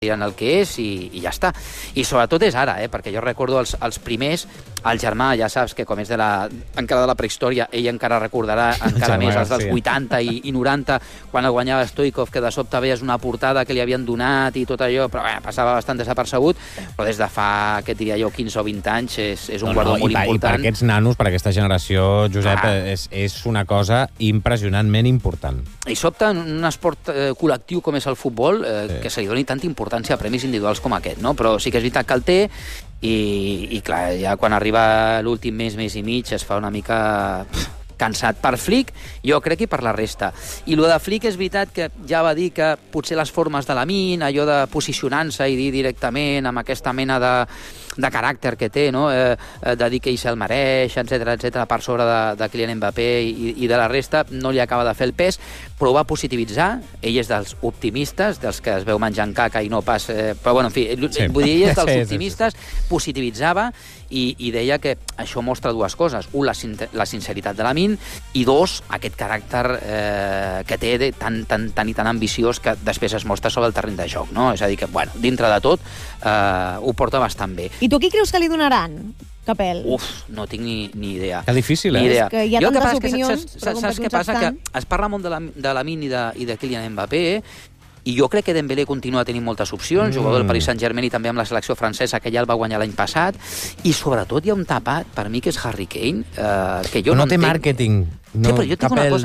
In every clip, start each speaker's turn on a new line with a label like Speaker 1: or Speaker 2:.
Speaker 1: en el que és i ja està. I sobretot és ara, perquè jo recordo els primers, el germà, ja saps que com és encara de la prehistòria, ell encara recordarà encara més els dels 80 i 90, quan el guanyava Stoikov, que de sobte veies una portada que li havien donat i tot allò, però passava bastant desapercebut, però des de fa, què diria jo, 15 o 20 anys és un guardó molt important.
Speaker 2: I per aquests nanos, per aquesta generació, Josep, és una cosa impressionantment important.
Speaker 1: I sobte, en un esport col·lectiu com és el futbol, que se li doni tanta importància a premis individuals com aquest, no? Però sí que és veritat que el té i clar, ja quan arriba l'últim mes i mig es fa una mica cansat per Flick, jo crec que per la resta. I lo de Flick és veritat que ja va dir que potser les formes de Lamine, allò de posicionar-se i dir directament amb aquesta mena de caràcter que té, no? De dir que ell se'l mereix, etc per sobre de Kylian Mbappé i de la resta, no li acaba de fer el pes, però ho va positivitzar. Ell és dels optimistes, dels que es veu menjant caca i no pas... Però, bueno, en fi, vull dir, ell és dels optimistes, positivitzava i deia que això mostra dues coses. Un, la sinceritat de Lamine, i dos, aquest caràcter que té tan ambiciós que després es mostra sobre el terreny de joc, no? És a dir que, bueno, dintre de tot, ho porta bastant bé.
Speaker 3: I tu qui creus que li donaran, Capel?
Speaker 1: No tinc ni idea.
Speaker 2: Que difícil,
Speaker 3: Ni idea. És que hi ha tantes opinions,
Speaker 1: saps què passa? Que es parla molt de Lamine i de Kylian Mbappé, i jo crec que Dembélé continua tenint moltes opcions, jugador del Paris Saint-Germain i també amb la selecció francesa, que ja el va guanyar l'any passat, i sobretot hi ha un tapat, per mi, que és Harry Kane, que jo no
Speaker 2: té
Speaker 1: entenc...
Speaker 2: màrqueting.
Speaker 1: Sí, però jo tinc una cosa,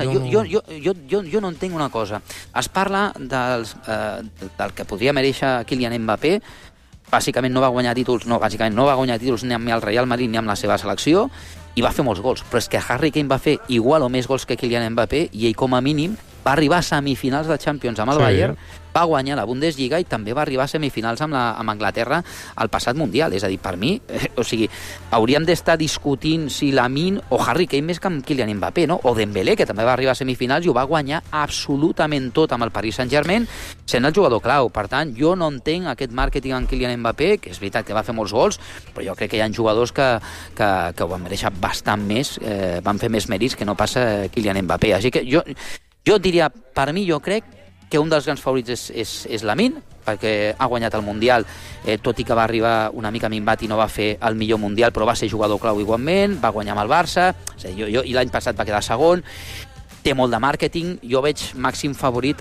Speaker 1: jo no entenc una cosa. Es parla del que podria mereixer Kylian Mbappé. Bàsicament no va guanyar títols ni amb el Real Madrid ni amb la seva selecció, i va fer molts gols. Però és que Harry Kane va fer igual o més gols que Kylian Mbappé, i ell, com a mínim, va arribar a semifinals de Champions amb el Bayern, va guanyar la Bundesliga i també va arribar a semifinals amb Anglaterra al passat Mundial. És a dir, per mi, hauríem d'estar discutint si Lamine o Harry Kane més que amb Kylian Mbappé, no? O Dembélé, que també va arribar a semifinals i ho va guanyar absolutament tot amb el Paris Saint-Germain, sent el jugador clau. Per tant, jo no entenc aquest màrqueting amb Kylian Mbappé, que és veritat que va fer molts gols, però jo crec que hi ha jugadors que ho van mereixer bastant més, van fer més mèrits que no passa Kylian Mbappé. Així que jo diria, per mi, jo crec que un dels grans favorits és Lamine, perquè ha guanyat el Mundial, tot i que va arribar una mica minvat i no va fer el millor Mundial, però va ser jugador clau igualment, va guanyar amb el Barça, i l'any passat va quedar segon, té molt de màrqueting, jo veig màxim favorit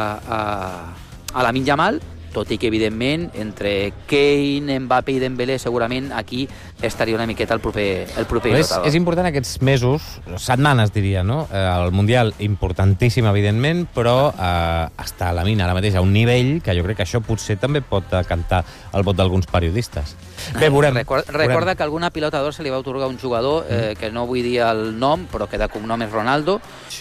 Speaker 1: a Lamine Yamal, tot i que, evidentment, entre Kane, Mbappé i Dembélé, segurament aquí estaria una miqueta el proper pilotador.
Speaker 2: És important aquests mesos, setmanes, diria, no? El Mundial, importantíssim, evidentment, però està a Lamine ara mateix a un nivell que jo crec que això potser també pot decantar el vot d'alguns periodistes. Bé, veurem.
Speaker 1: Recorda que a alguna pilotador se li va atorgar un jugador, que no vull dir el nom, però que de cognom és Ronaldo,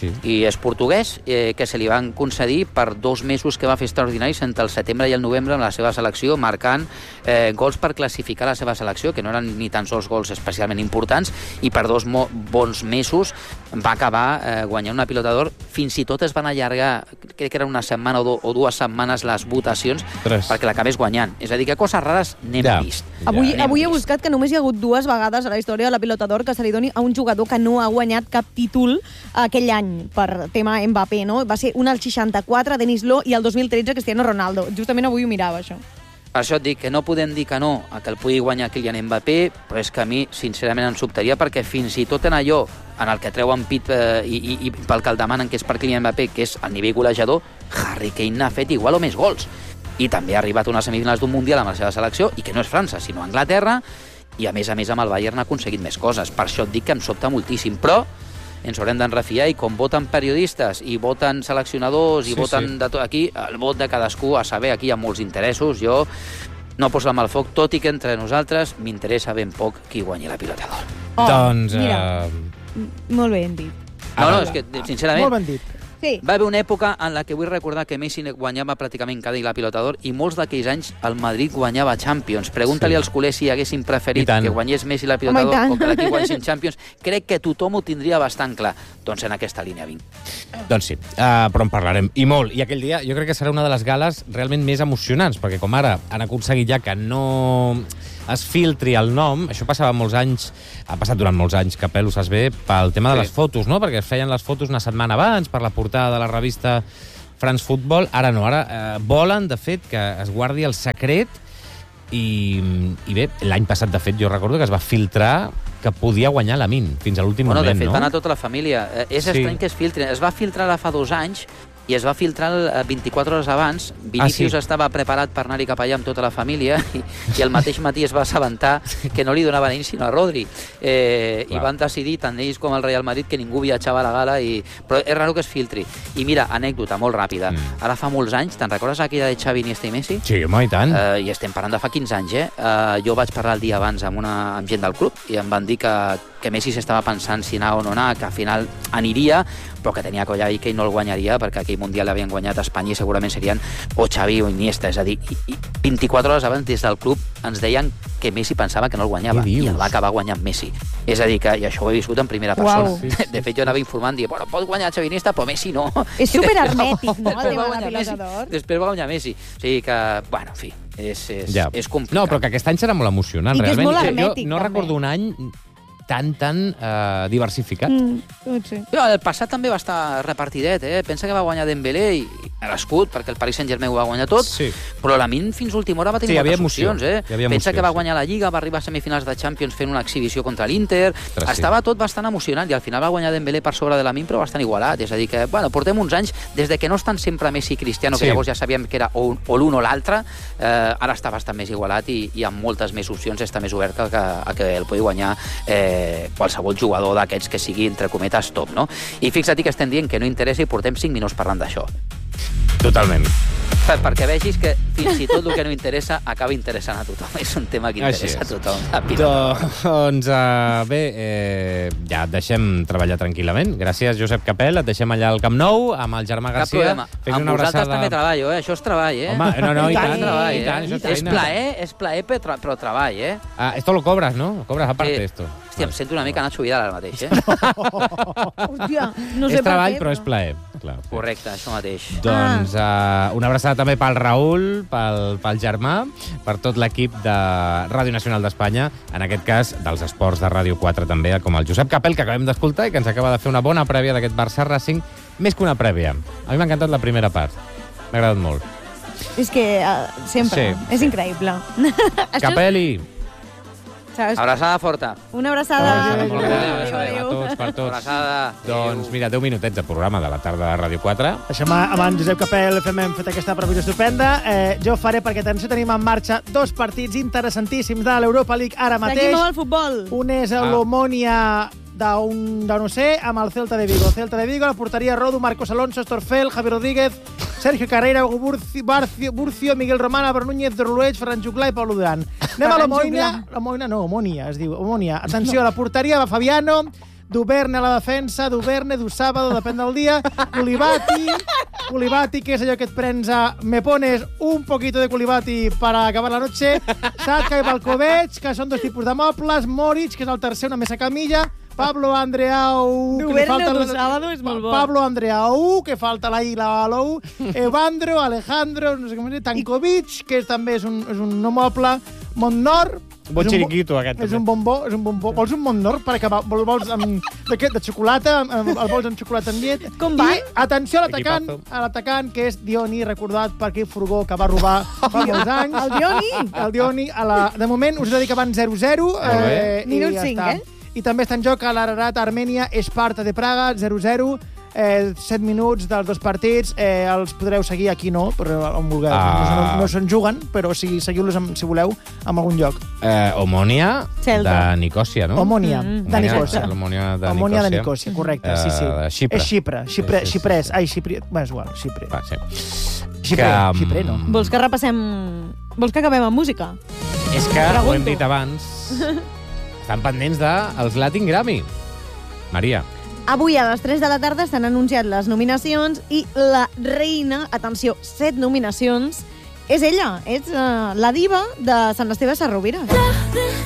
Speaker 1: i és portuguès, que se li van concedir per 2 mesos que va fer extraordinaris entre el setembre i el novembre amb la seva selecció, marcant gols per classificar la seva selecció, que no eren ni tan sols gols especialment importants, i per 2 bons mesos va acabar guanyant una pilota d'or. Fins i tot es van allargar, crec que era una setmana o 2 setmanes les votacions perquè l'acabés guanyant. És a dir, que coses rares n'hem vist.
Speaker 3: Avui he buscat que només hi ha hagut 2 vegades a la història de la pilota d'or que se li doni a un jugador que no ha guanyat cap títol aquell any per tema Mbappé, no? Va ser un al 64, Denis Law, i el 2013, Cristiano Ronaldo. Justament avui ho mirava, això.
Speaker 1: Per això et dic que no podem dir que no a que el pugui guanyar Kylian Mbappé, però és que a mi, sincerament, em sobtaria, perquè fins i tot en allò en el que treuen pit i pel que el demanen, que és per Kylian Mbappé, que és el nivell golejador, Harry Kane n'ha fet igual o més gols. I també ha arribat a unes semifinals d'un Mundial amb la seva selecció, i que no és França, sinó Anglaterra, i a més amb el Bayern ha aconseguit més coses. Per això et dic que em sobta moltíssim, però ens haurem d'enrefiar, i com voten periodistes i voten seleccionadors i voten de tot, aquí el vot de cadascú, a saber, aquí hi ha molts interessos. Jo no poso la mà al foc, tot i que entre nosaltres m'interessa ben poc qui guanyi la pilota d'or.
Speaker 2: Doncs...
Speaker 3: Mira, molt ben dit.
Speaker 1: No, és que, sincerament...
Speaker 4: Molt ben dit.
Speaker 3: Sí.
Speaker 1: Va haver una època en la que vull recordar que Messi guanyava pràcticament cada any la pilota d'or, i molts d'aquells anys el Madrid guanyava Champions. Pregunta-li als culers si haguessin preferit que guanyés Messi la pilota d'or o que l'equip guanyessin Champions. Crec que tothom ho tindria bastant clar. Doncs en aquesta línia vinc.
Speaker 2: Doncs sí, però en parlarem. I molt. I aquell dia jo crec que serà una de les gales realment més emocionants, perquè com ara han aconseguit ja que no es filtri el nom, això passava molts anys, ha passat durant molts anys, Capel, ho saps bé, pel tema de les fotos, no? Perquè es feien les fotos una setmana abans per la portada de la revista France Football. Ara no, ara volen, de fet, que es guardi el secret i bé, l'any passat, de fet, jo recordo que es va filtrar que podia guanyar Lamine fins a l'últim moment, no?
Speaker 1: De fet, va anar tota la família. És estrany que es filtri. Es va filtrar ara fa 2 anys i es va filtrar 24 hores abans. Vinícius estava preparat per anar-hi cap allà amb tota la família i el mateix matí es va assabentar que no li donaven ells sinó a Rodri. I van decidir, tant ells com el Real Madrid, que ningú viatjava a la gala. Però és raro que es filtri. I mira, anècdota molt ràpida. Ara fa molts anys, te'n recordes aquella de Xavi, Iniesta i Messi?
Speaker 2: Sí, home, i tant.
Speaker 1: I estem parlant de fa 15 anys, jo vaig parlar el dia abans amb gent del club i em van dir que Messi s'estava pensant si anar o no anar, que al final aniria, però que tenia colla i que ell no el guanyaria perquè aquell Mundial l'havien guanyat a Espanya i segurament serien o Xavi o Iniesta. És a dir, 24 hores abans des del club ens deien que Messi pensava que no el guanyava i el va acabar guanyant Messi. És a dir, que i això ho he viscut en primera persona. De fet, jo anava informant, dient, bueno, pot guanyar Xavi Iniesta, però Messi no.
Speaker 3: És superhermètic, no? El tema de la pilotador.
Speaker 1: Després va guanyar Messi. O sigui que, bueno, en fi, és complicat.
Speaker 2: No, però que aquest any serà molt emocionant,
Speaker 3: realment. I que és molt hermètic,
Speaker 2: no recordo un any tan diversificat.
Speaker 1: El passat també va estar repartidet, Pensa que va guanyar Dembélé i merescut, perquè el Paris Saint-Germain ho va guanyar tot, però Lamine fins a última hora va tenir moltes opcions, Pensa que va guanyar la Lliga, va arribar a semifinals de Champions fent una exhibició contra l'Inter, estava tot bastant emocionant i al final va guanyar Dembélé per sobre de Lamine, però bastant igualat, és a dir que, bueno, portem uns anys, des de que no estan sempre Messi i Cristiano, que llavors ja sabíem que era o l'un o l'altre, ara està bastant més igualat i amb moltes més opcions està més obert a que el pugui guanyar qualsevol jugador d'aquests que sigui, entre cometes, top, no? I fixa't que estem dient que no interessa i portem 5 minuts parlant d'això.
Speaker 2: Totalment.
Speaker 1: Perquè vegis que fins i tot el que no interessa acaba interessant a tothom. És un tema que interessa a tothom.
Speaker 2: Doncs bé, ja et deixem treballar tranquil·lament. Gràcies, Josep Capel. Et deixem allà al Camp Nou amb el Germà Garcia.
Speaker 1: Cap problema. Amb vosaltres també treballo, Això és treball,
Speaker 2: Home, no, i tant.
Speaker 1: És plaer, però treball,
Speaker 2: Esto lo cobras, ¿no? Cobras aparte esto.
Speaker 1: Hòstia, em sento una mica Nacho Vidal ara mateix,
Speaker 3: Hòstia, no sé
Speaker 2: és treball, però és plaer. Clar.
Speaker 1: Correcte, això mateix.
Speaker 2: Doncs una abraçada també pel Raül, pel Germà, per tot l'equip de Ràdio Nacional d'Espanya, en aquest cas dels esports de Ràdio 4 també, com el Josep Capel, que acabem d'escoltar i que ens acaba de fer una bona prèvia d'aquest Barça Racing, més que una prèvia. A mi m'ha encantat la primera part. M'ha agradat molt.
Speaker 3: És que sempre, és increïble.
Speaker 2: Capeli!
Speaker 1: Abraçada forta.
Speaker 3: Una abraçada.
Speaker 2: A tots, per tots.
Speaker 1: Abraçada.
Speaker 2: Doncs mira, 10 minutets de programa de la tarda de Ràdio 4.
Speaker 4: Deixem amb en Josep Capel, hem fet aquesta previsió estupenda. Jo faré, perquè atenció, tenim en marxa 2 partits interessantíssims de l'Europa League ara mateix.
Speaker 3: Seguim amb el futbol.
Speaker 4: Un és l'Omònia no sé, amb el Celta de Vigo. Celta de Vigo, la porteria Rodu, Marcos Alonso, Estorfel, Javi Rodríguez, Sergio Carreira, Hugo Burcio, Miguel Román, Álvaro Núñez, Dorlueix, Ferran Juclà i Pablo Duran. Anem a l'Omònia, es diu Omònia. Atenció, a la porteria va Fabiano, Duverne a la defensa, Duverne, Sábado, depèn del dia, Culibati, que és allò que et prens a me pones un poquito de Culibati para acabar la noche, Satka i Balkovec, que són 2 tipus de mobles, Moric, que és el tercer, una mesa camilla, Pablo Andreau,
Speaker 3: Sábado és molt bo.
Speaker 4: Pablo Andreau, que falta la I, la l'Ou, Evandro, Alejandro, no sé com es diu, Tankovic, que també és un no moble, Montnor,
Speaker 2: un bon xiringuito, aquest.
Speaker 4: És un bombó. Vols un Montnor per acabar? Vols de xocolata? El vols amb xocolata amb llet?
Speaker 3: Com va?
Speaker 4: I atenció a l'atacant, que és Dioni, recordat per aquell furgó que va robar fa molts anys.
Speaker 3: El Dioni?
Speaker 4: El Dioni. De moment, us he de dir que van 0-0.
Speaker 3: Minut 5,
Speaker 4: I també està en joc a l'Ararat Armènia, Esparta de Praga, 0-0. 7 minuts dels 2 partits, els podreu seguir aquí, però on vulgueu. No se'n juguen, però seguiu-los, si voleu, en algun lloc.
Speaker 2: Omònia de Nicòsia, no?
Speaker 4: Omònia de Nicòsia.
Speaker 2: Omònia
Speaker 4: de Nicòsia, correcte, sí. És Xipre. Xiprès. Ai, Xipre. Bé, és igual, Xipre. Xipre, no.
Speaker 3: Vols que repassem... Vols que acabem amb música?
Speaker 2: És que, ho hem dit abans, estan pendents dels Latin Grammy. Maria.
Speaker 3: Avui a les 3 de la tarda s'han anunciat les nominacions i la reina, atenció, 7 nominacions, és ella, és la diva de Sant Esteve Sesrovires.